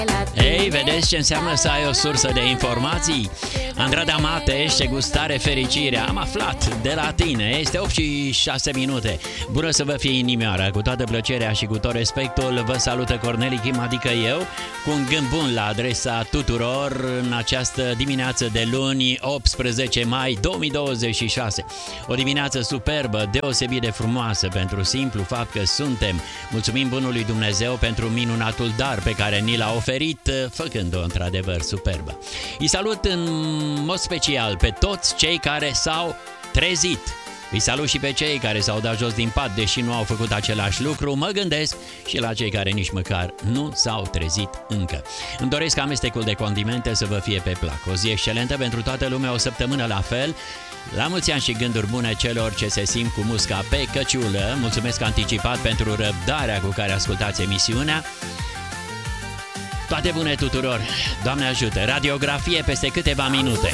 Ei, vedeți ce înseamnă să ai o sursă de informații? Andrada Mateș, ce gustare fericire, am aflat de la tine. Este 8 și 6 minute. Bună să vă fie inimioara, cu toată plăcerea și cu tot respectul vă salută Corneli Kim, adică eu, cu un gând bun la adresa tuturor în această dimineață de luni, 18 mai 2026. O dimineață superbă, deosebit de frumoasă pentru simplu fapt că suntem. Mulțumim bunului Dumnezeu pentru minunatul dar pe care ni l-a oferit, făcând-o într-adevăr superbă. Îi salut în mod special pe toți cei care s-au trezit. Îi salut și pe cei care s-au dat jos din pat, deși nu au făcut același lucru. Mă gândesc și la cei care nici măcar nu s-au trezit încă. Îmi doresc amestecul de condimente să vă fie pe plac. O zi excelentă pentru toată lumea, o săptămână la fel. La mulți ani și gânduri bune celor ce se simt cu musca pe căciulă. Mulțumesc anticipat pentru răbdarea cu care ascultați emisiunea. Toate bune tuturor! Doamne ajută! Radiografie peste câteva minute.